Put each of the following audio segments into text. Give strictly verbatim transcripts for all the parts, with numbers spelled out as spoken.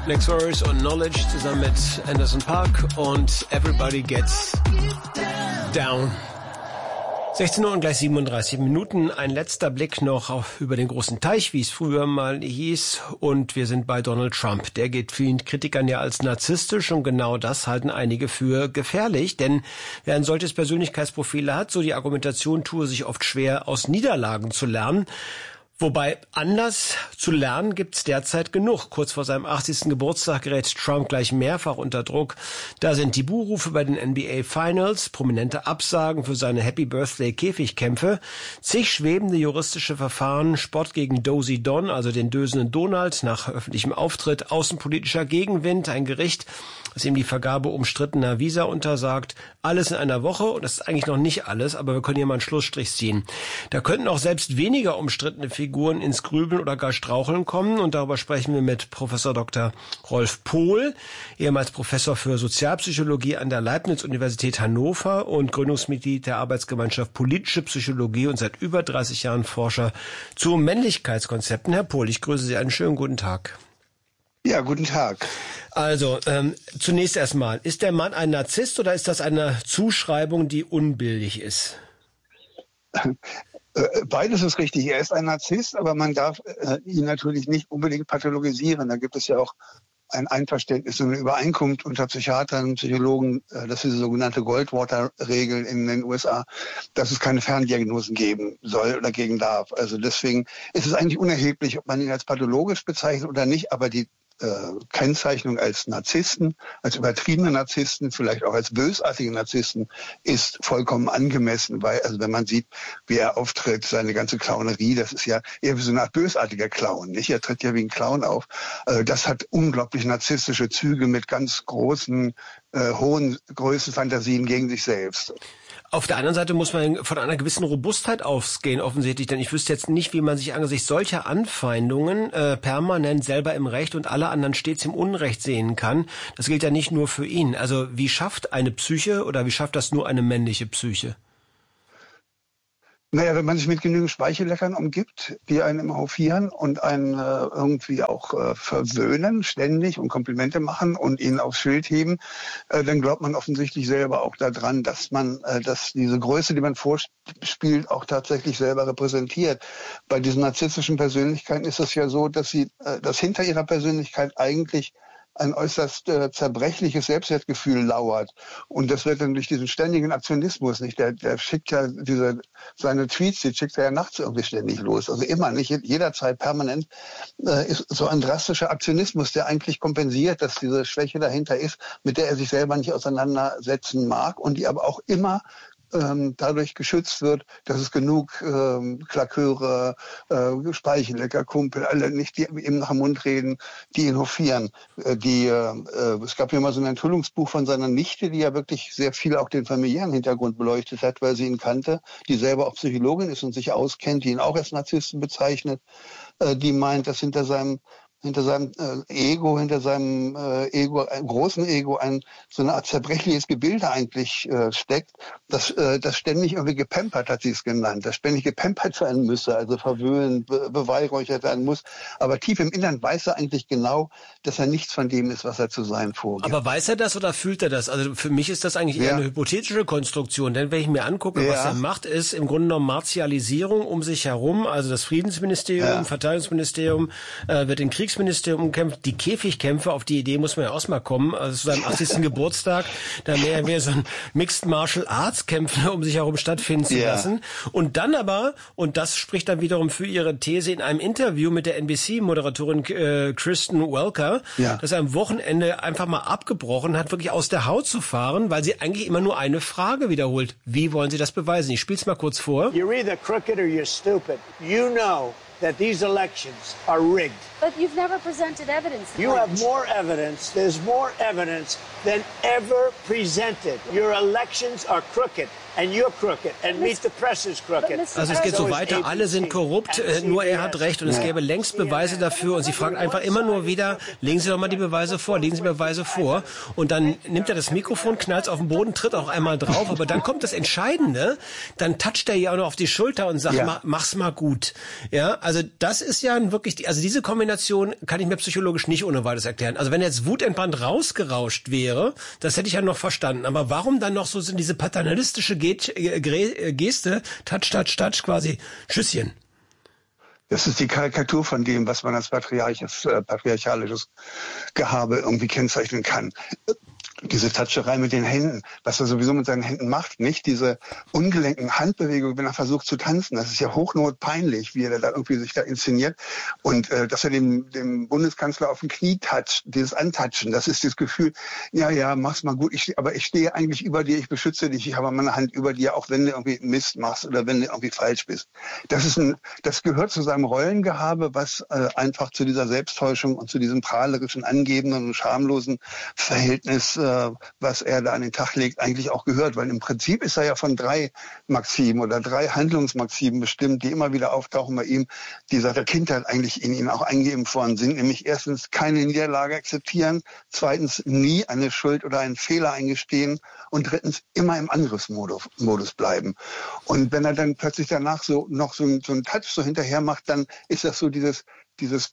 Next Worries und Knowledge zusammen mit Anderson .Paak und Everybody Gets Down. sechzehn Uhr und gleich siebenunddreißig Minuten. Ein letzter Blick noch auf, über den großen Teich, wie es früher mal hieß. Und wir sind bei Donald Trump. Der geht vielen Kritikern ja als narzisstisch und genau das halten einige für gefährlich. Denn wer ein solches Persönlichkeitsprofil hat, so die Argumentation, tue sich oft schwer, aus Niederlagen zu lernen. Wobei Anlass zu lernen gibt's derzeit genug. Kurz vor seinem achtzigsten Geburtstag gerät Trump gleich mehrfach unter Druck. Da sind die Buhrufe bei den N B A Finals, prominente Absagen für seine Happy Birthday Käfigkämpfe, zig schwebende juristische Verfahren, Spott gegen Dozy Don, also den dösenden Donald, nach öffentlichem Auftritt, außenpolitischer Gegenwind, ein Gericht, das ihm die Vergabe umstrittener Visa untersagt. Alles in einer Woche und das ist eigentlich noch nicht alles, aber wir können hier mal einen Schlussstrich ziehen. Da könnten auch selbst weniger umstrittene Figuren ins Grübeln oder gar Straucheln kommen und darüber sprechen wir mit Professor Doktor Rolf Pohl, ehemals Professor für Sozialpsychologie an der Leibniz-Universität Hannover und Gründungsmitglied der Arbeitsgemeinschaft Politische Psychologie und seit über dreißig Jahren Forscher zu Männlichkeitskonzepten. Herr Pohl, ich grüße Sie, einen schönen guten Tag. Ja, guten Tag. Also, ähm, zunächst erstmal, ist der Mann ein Narzisst oder ist das eine Zuschreibung, die unbillig ist? Beides ist richtig. Er ist ein Narzisst, aber man darf äh, ihn natürlich nicht unbedingt pathologisieren. Da gibt es ja auch ein Einverständnis und eine Übereinkunft unter Psychiatern und Psychologen, äh, das ist die sogenannte Goldwater-Regel in den U S A, dass es keine Ferndiagnosen geben soll oder geben darf. Also deswegen ist es eigentlich unerheblich, ob man ihn als pathologisch bezeichnet oder nicht, aber die Äh, Kennzeichnung als Narzissten, als übertriebene Narzissten, vielleicht auch als bösartige Narzissten, ist vollkommen angemessen, weil, also wenn man sieht, wie er auftritt, seine ganze Clownerie, das ist ja eher wie so eine Art bösartiger Clown, nicht? Er tritt ja wie ein Clown auf. Äh, das hat unglaublich narzisstische Züge mit ganz großen, äh, hohen Größenfantasien gegen sich selbst. Auf der anderen Seite muss man von einer gewissen Robustheit ausgehen, offensichtlich, denn ich wüsste jetzt nicht, wie man sich angesichts solcher Anfeindungen äh, permanent selber im Recht und alle anderen stets im Unrecht sehen kann. Das gilt ja nicht nur für ihn. Also wie schafft eine Psyche oder wie schafft das nur eine männliche Psyche? Naja, wenn man sich mit genügend Speichelleckern umgibt, die einen immer hofieren und einen äh, irgendwie auch äh, verwöhnen ständig und Komplimente machen und ihnen aufs Schild heben, äh, dann glaubt man offensichtlich selber auch daran, dass man, äh, dass diese Größe, die man vorspielt, auch tatsächlich selber repräsentiert. Bei diesen narzisstischen Persönlichkeiten ist es ja so, dass sie, äh, dass hinter ihrer Persönlichkeit eigentlich ein äußerst äh, zerbrechliches Selbstwertgefühl lauert. Und das wird dann durch diesen ständigen Aktionismus, nicht? Der, der schickt ja diese, seine Tweets, die schickt er ja nachts irgendwie ständig los. Also immer, nicht jederzeit, permanent, äh, ist so ein drastischer Aktionismus, der eigentlich kompensiert, dass diese Schwäche dahinter ist, mit der er sich selber nicht auseinandersetzen mag und die aber auch immer ähm, dadurch geschützt wird, dass es genug ähm, Klaköre, äh, Speichellecker, Kumpel, alle nicht, die ihm nach dem Mund reden, die ihn hofieren. Äh, die, äh, es gab ja mal so ein Enthüllungsbuch von seiner Nichte, die ja wirklich sehr viel auch den familiären Hintergrund beleuchtet hat, weil sie ihn kannte, die selber auch Psychologin ist und sich auskennt, die ihn auch als Narzissten bezeichnet, äh, die meint, dass hinter seinem hinter seinem äh, Ego, hinter seinem äh, Ego, äh, großen Ego ein so eine Art zerbrechliches Gebilde eigentlich äh, steckt, das, äh, das ständig irgendwie gepampert, hat sie es genannt, das ständig gepampert sein müsse, also verwöhnt, be beweihräuchert werden muss. Aber tief im Innern weiß er eigentlich genau, dass er nichts von dem ist, was er zu sein vorgibt. Aber weiß er das oder fühlt er das? Also für mich ist das eigentlich eher ja. eine hypothetische Konstruktion, denn wenn ich mir angucke, ja. was er macht, ist im Grunde genommen Martialisierung um sich herum, also das Friedensministerium, ja. Verteidigungsministerium äh, wird in Kriegs Ministerium kämpft, die Käfigkämpfe, auf die Idee muss man ja auch mal kommen, also zu seinem achtzigsten Geburtstag, da mehr wir so ein Mixed Martial Arts Kämpfe um sich herum stattfinden zu yeah. lassen. Und dann aber, und das spricht dann wiederum für ihre These in einem Interview mit der N B C-Moderatorin äh, Kristen Welker, ja. dass er am Wochenende einfach mal abgebrochen hat, wirklich aus der Haut zu fahren, weil sie eigentlich immer nur eine Frage wiederholt. Wie wollen Sie das beweisen? Ich spiel's mal kurz vor. You're either crooked or you're stupid. You know that these elections are rigged. But you've never presented evidence. You have more evidence. There's more evidence than ever presented. Your elections are crooked. And you're crooked. And meet the press is crooked. Also es geht so weiter, alle sind korrupt, äh, nur er hat recht und es gäbe längst Beweise dafür und sie fragen einfach immer nur wieder, legen Sie doch mal die Beweise vor, legen Sie mir Beweise vor und dann nimmt er das Mikrofon, knallt auf den Boden, tritt auch einmal drauf, aber dann kommt das Entscheidende, dann toucht er ja auch noch auf die Schulter und sagt, ja. mach's mal gut. Ja, also das ist ja wirklich, die, also diese Kombination kann ich mir psychologisch nicht ohne weiteres erklären. Also wenn jetzt wutentbrannt rausgerauscht wäre, das hätte ich ja noch verstanden, aber warum dann noch so sind diese paternalistische Geste, touch, touch, touch, quasi Schüsschen. Das ist die Karikatur von dem, was man als patriarches, äh, patriarchalisches Gehabe irgendwie kennzeichnen kann. Diese Tatscherei mit den Händen, was er sowieso mit seinen Händen macht, nicht diese ungelenken Handbewegungen, wenn er versucht zu tanzen. Das ist ja hochnotpeinlich, wie er da irgendwie sich da inszeniert. Und äh, dass er dem, dem Bundeskanzler auf dem Knie toucht, dieses Antatschen, das ist das Gefühl, ja, ja, mach's mal gut, ich, aber ich stehe eigentlich über dir, ich beschütze dich, ich habe meine Hand über dir, auch wenn du irgendwie Mist machst oder wenn du irgendwie falsch bist. Das ist ein, das gehört zu seinem Rollengehabe, was äh, einfach zu dieser Selbsttäuschung und zu diesem prahlerischen, angebenden und schamlosen Verhältnis äh, was er da an den Tag legt, eigentlich auch gehört. Weil im Prinzip ist er ja von drei Maximen oder drei Handlungsmaximen bestimmt, die immer wieder auftauchen bei ihm, die seit der Kindheit eigentlich in ihn auch eingeimpft worden sind. Nämlich erstens keine Niederlage akzeptieren, zweitens nie eine Schuld oder einen Fehler eingestehen und drittens immer im Angriffsmodus Modus bleiben. Und wenn er dann plötzlich danach so noch so, so einen Touch so hinterher macht, dann ist das so dieses dieses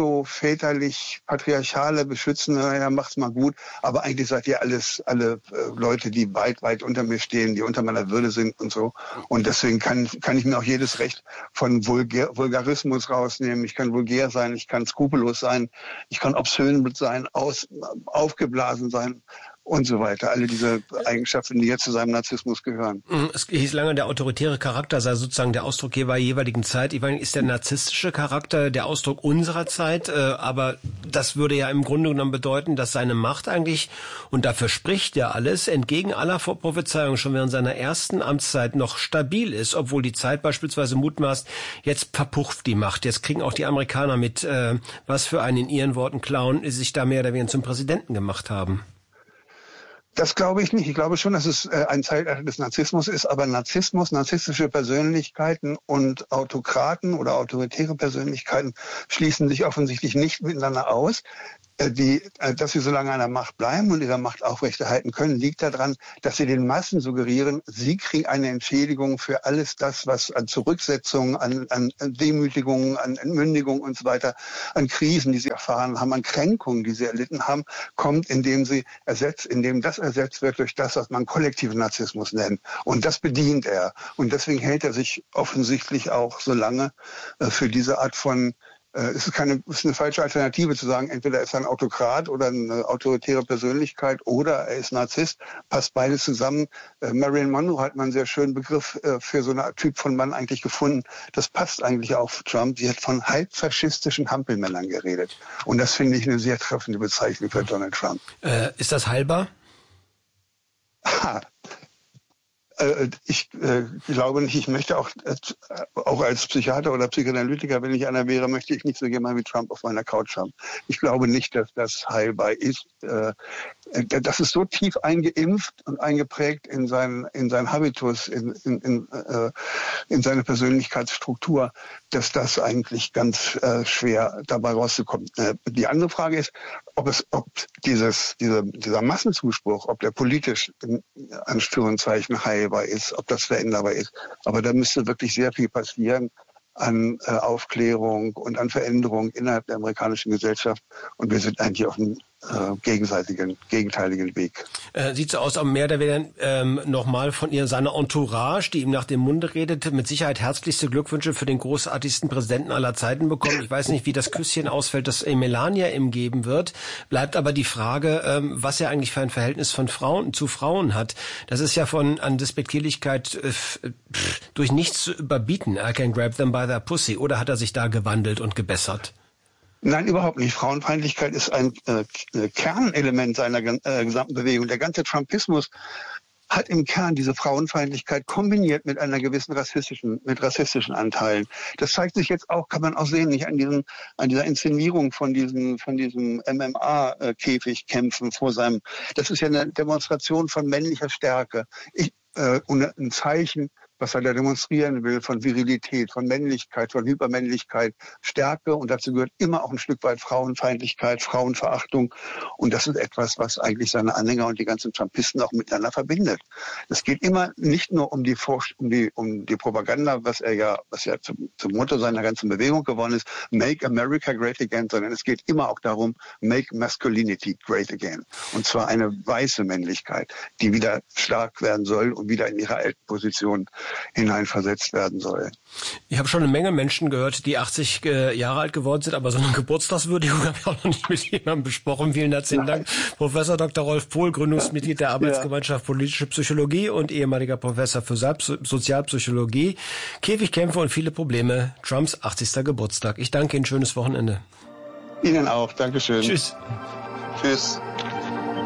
pseudo-väterlich-patriarchale Beschützen, naja, macht's mal gut, aber eigentlich seid ihr alles, alle äh, Leute, die weit, weit unter mir stehen, die unter meiner Würde sind und so. Und deswegen kann, kann ich mir auch jedes Recht von Vulgär, Vulgarismus rausnehmen. Ich kann vulgär sein, ich kann skrupellos sein, ich kann obszön sein, aus, aufgeblasen sein und so weiter. Alle diese Eigenschaften, die jetzt zu seinem Narzissmus gehören. Es hieß lange, der autoritäre Charakter sei sozusagen der Ausdruck jeweils jeweiligen Zeit. Ich meine, ist der narzisstische Charakter der Ausdruck unserer Zeit? Äh, aber das würde ja im Grunde genommen bedeuten, dass seine Macht eigentlich, und dafür spricht ja alles, entgegen aller Prophezeiungen schon während seiner ersten Amtszeit noch stabil ist, obwohl die Zeit beispielsweise mutmaßt, jetzt verpufft die Macht. Jetzt kriegen auch die Amerikaner mit, äh, was für einen in ihren Worten Clown sich da mehr oder weniger zum Präsidenten gemacht haben. Das glaube ich nicht. Ich glaube schon, dass es äh, ein Zeitalter des Narzissmus ist, aber Narzissmus, narzisstische Persönlichkeiten und Autokraten oder autoritäre Persönlichkeiten schließen sich offensichtlich nicht miteinander aus. Die, dass sie so lange an der Macht bleiben und ihre Macht aufrechterhalten können, liegt daran, dass sie den Massen suggerieren, sie kriegen eine Entschädigung für alles das, was an Zurücksetzungen, an, an Demütigungen, an Entmündigungen und so weiter, an Krisen, die sie erfahren haben, an Kränkungen, die sie erlitten haben, kommt, indem sie ersetzt, indem das ersetzt wird durch das, was man kollektiven Narzissmus nennt. Und das bedient er. Und deswegen hält er sich offensichtlich auch so lange äh, für diese Art von Es ist, keine, es ist eine falsche Alternative zu sagen, entweder er ist ein Autokrat oder eine autoritäre Persönlichkeit oder er ist Narzisst, passt beides zusammen. Äh, Marilyn Monroe hat mal einen sehr schönen Begriff äh, für so einen Typ von Mann eigentlich gefunden. Das passt eigentlich auf Trump. Sie hat von halbfaschistischen Hampelmännern geredet. Und das finde ich eine sehr treffende Bezeichnung für Donald Trump. Äh, ist das heilbar? Ha. Ich äh, glaube nicht, ich möchte auch, äh, auch als Psychiater oder Psychoanalytiker, wenn ich einer wäre, möchte ich nicht so jemand wie Trump auf meiner Couch haben. Ich glaube nicht, dass das heilbar ist. Äh, das ist so tief eingeimpft und eingeprägt in seinen, in seinen Habitus, in, in, in, äh, in seine Persönlichkeitsstruktur, dass das eigentlich ganz äh, schwer dabei rauszukommen. Äh, die andere Frage ist, ob es, ob dieses, dieser, dieser Massenzuspruch, ob der politisch in Anführungszeichen heilbar ist, ob das veränderbar ist. Aber da müsste wirklich sehr viel passieren an äh, Aufklärung und an Veränderung innerhalb der amerikanischen Gesellschaft. Und wir sind eigentlich auf einem äh, gegenseitigen, gegenteiligen Weg. Äh, sieht so aus, aber mehr oder weniger ähm, nochmal von ihr, seiner Entourage, die ihm nach dem Munde redet, mit Sicherheit herzlichste Glückwünsche für den großartigsten Präsidenten aller Zeiten bekommen. Ich weiß nicht, wie das Küsschen ausfällt, das Melania ihm geben wird. Bleibt aber die Frage, ähm, was er eigentlich für ein Verhältnis von Frauen zu Frauen hat. Das ist ja von an Despektierlichkeit äh, pff, durch nichts zu überbieten. I can grab them by their pussy. Oder hat er sich da gewandelt und gebessert? Nein, überhaupt nicht. Frauenfeindlichkeit ist ein äh, Kernelement seiner äh, gesamten Bewegung. Der ganze Trumpismus hat im Kern diese Frauenfeindlichkeit kombiniert mit einer gewissen rassistischen, mit rassistischen Anteilen. Das zeigt sich jetzt auch, kann man auch sehen, nicht an diesen, an dieser Inszenierung von diesen, von diesem M M A-Käfigkämpfen vor seinem, das ist ja eine Demonstration von männlicher Stärke. Ich, äh, ein Zeichen, was er da demonstrieren will, von Virilität, von Männlichkeit, von Hypermännlichkeit, Stärke. Und dazu gehört immer auch ein Stück weit Frauenfeindlichkeit, Frauenverachtung. Und das ist etwas, was eigentlich seine Anhänger und die ganzen Trumpisten auch miteinander verbindet. Es geht immer nicht nur um die, um die, um die Propaganda, was er ja, was ja zum, zum Motto seiner ganzen Bewegung geworden ist, Make America Great Again, sondern es geht immer auch darum, Make Masculinity Great Again. Und zwar eine weiße Männlichkeit, die wieder stark werden soll und wieder in ihre alten Position hineinversetzt werden soll. Ich habe schon eine Menge Menschen gehört, die achtzig äh, Jahre alt geworden sind, aber so eine Geburtstagswürdigung habe ich auch noch nicht mit jemandem besprochen. Vielen herzlichen Nein. Dank. Professor Doktor Rolf Pohl, Gründungsmitglied der Arbeitsgemeinschaft ja. Politische Psychologie und ehemaliger Professor für Sozialpsychologie. Käfigkämpfe und viele Probleme. Trumps achtzigster Geburtstag. Ich danke Ihnen. Schönes Wochenende. Ihnen auch. Dankeschön. Tschüss. Tschüss.